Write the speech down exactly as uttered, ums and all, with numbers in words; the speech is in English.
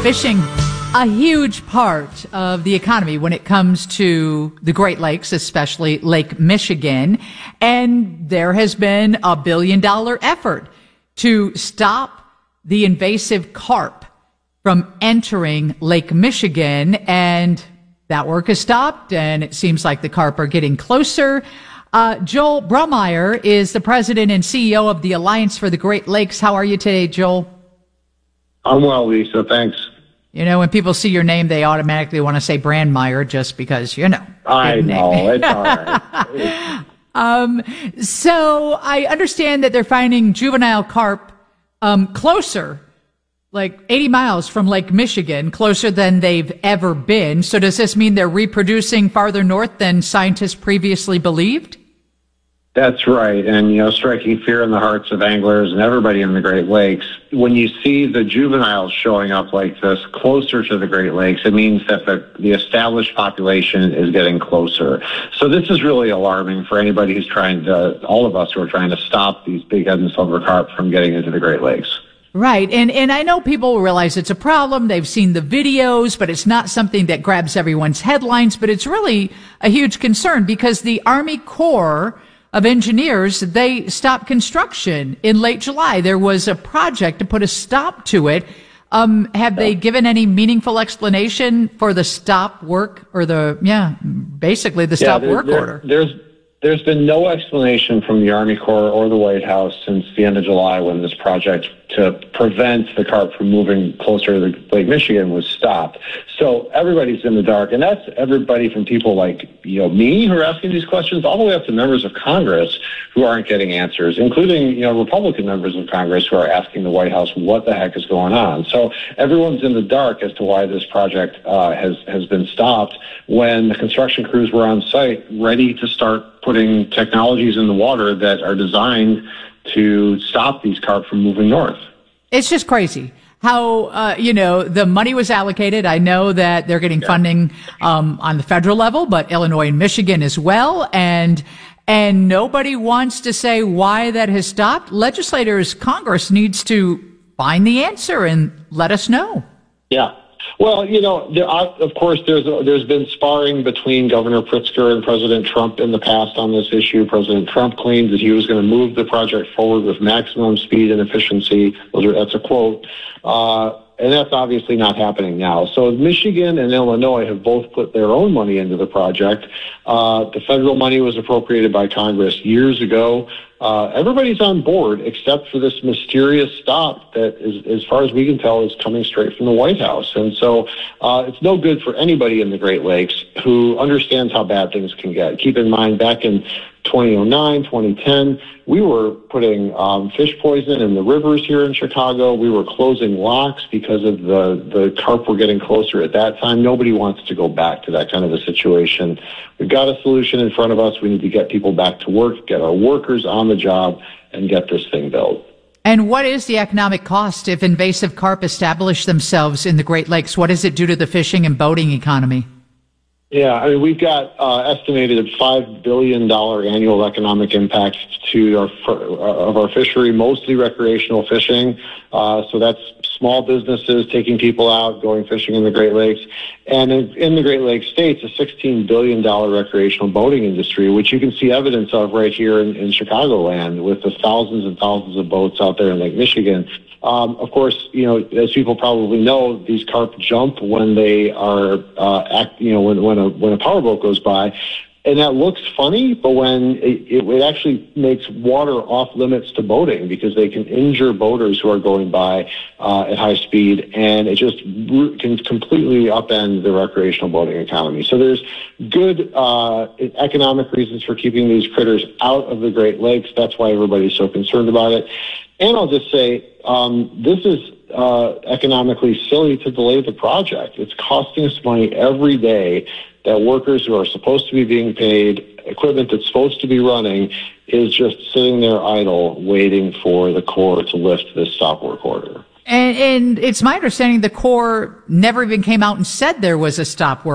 Fishing, a huge part of the economy when it comes to the Great Lakes, especially Lake Michigan. And there has been a billion dollar effort to stop the invasive carp from entering Lake Michigan. And that work has stopped, and it seems like the carp are getting closer. Uh, Joel Brummeyer is the president and C E O of the Alliance for the Great Lakes. How are you today, Joel? I'm well, Lisa. Thanks. You know, when people see your name, they automatically want to say Brandmeier just because, you know. I know. It's all right. um, so I understand that they're finding juvenile carp um, closer, like eighty miles from Lake Michigan, closer than they've ever been. So does this mean they're reproducing farther north than scientists previously believed? That's right. And, you know, striking fear in the hearts of anglers and everybody in the Great Lakes. When you see the juveniles showing up like this closer to the Great Lakes, it means that the, the established population is getting closer. So this is really alarming for anybody who's trying to, all of us who are trying to stop these big-headed and silver carp from getting into the Great Lakes. Right. And, and I know people realize it's a problem. They've seen the videos, but it's not something that grabs everyone's headlines. But it's really a huge concern because the Army Corps of Engineers, they stopped construction in late July. There was a project to put a stop to it. Um, have they given any meaningful explanation for the stop work or the, yeah, basically the stop yeah, there, work there, order? There's There's been no explanation from the Army Corps or the White House since the end of July when this project to prevent the carp from moving closer to Lake Michigan was stopped. So everybody's in the dark, and that's everybody from people like, you know, me who are asking these questions all the way up to members of Congress who aren't getting answers, including, you know, Republican members of Congress who are asking the White House what the heck is going on. So everyone's in the dark as to why this project uh, has, has been stopped when the construction crews were on site ready to start putting technologies in the water that are designed to stop these carp from moving north. It's just crazy how, uh, you know, the money was allocated. I know that they're getting yeah. funding um, on the federal level, but Illinois and Michigan as well. And and nobody wants to say why that has stopped. Legislators, Congress needs to find the answer and let us know. Yeah. Well, you know, there are, of course, there's there's been sparring between Governor Pritzker and President Trump in the past on this issue. President Trump claimed that he was going to move the project forward with maximum speed and efficiency. Those are, that's a quote. Uh, and that's obviously not happening now. So Michigan and Illinois have both put their own money into the project. Uh, the federal money was appropriated by Congress years ago. Uh, everybody's on board except for this mysterious stop that, is, as far as we can tell, is coming straight from the White House. And so uh, it's no good for anybody in the Great Lakes who understands how bad things can get. Keep in mind, back in twenty oh nine, twenty ten, we were putting um, fish poison in the rivers here in Chicago. We were closing locks because of the, the carp were getting closer at that time. Nobody wants to go back to that kind of a situation. We've got a solution in front of us. We need to get people back to work, get our workers on the job, and get this thing built. And what is the economic cost if invasive carp establish themselves in the Great Lakes? What does it do to the fishing and boating economy? Yeah, I mean, we've got uh, estimated five billion dollars annual economic impact to our, of our fishery, mostly recreational fishing. Uh, so that's small businesses taking people out, going fishing in the Great Lakes. And in, in the Great Lakes states, a sixteen billion dollars recreational boating industry, which you can see evidence of right here in, in Chicagoland with the thousands and thousands of boats out there in Lake Michigan. Um, of course, you know, as people probably know, these carp jump when they are, uh, act, you know, when, when a, when a powerboat goes by. And that looks funny, but when it, it actually makes water off limits to boating because they can injure boaters who are going by uh, at high speed, and it just can completely upend the recreational boating economy. So there's good uh, economic reasons for keeping these critters out of the Great Lakes. That's why everybody's so concerned about it. And I'll just say, um, this is uh, economically silly to delay the project. It's costing us money every day that workers who are supposed to be being paid, equipment that's supposed to be running, is just sitting there idle, waiting for the Corps to lift this stop work order. And, and it's my understanding the Corps never even came out and said there was a stop work